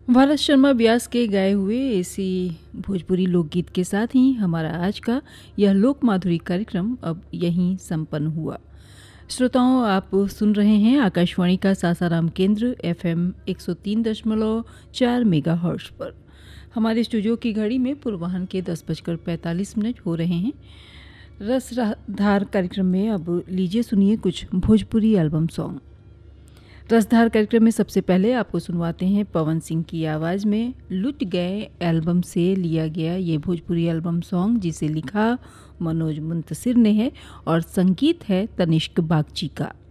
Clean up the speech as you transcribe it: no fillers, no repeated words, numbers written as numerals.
भारत शर्मा व्यास के गाए हुए इसी भोजपुरी लोकगीत के साथ ही हमारा आज का यह लोक माधुरी कार्यक्रम अब यहीं संपन्न हुआ। श्रोताओं, आप सुन रहे हैं आकाशवाणी का सासाराम केंद्र FM 103.4 मेगाहर्ट्ज पर। हमारे स्टूडियो की घड़ी में पूर्वाह्न के 10:45 हो रहे हैं। रसधार कार्यक्रम में अब लीजिए सुनिए कुछ भोजपुरी एल्बम सॉन्ग। रसधार कार्यक्रम में सबसे पहले आपको सुनवाते हैं पवन सिंह की आवाज़ में लुट गए एल्बम से लिया गया ये भोजपुरी एल्बम सॉन्ग, जिसे लिखा मनोज मुंतसिर ने है और संगीत है तनिष्क बागची का।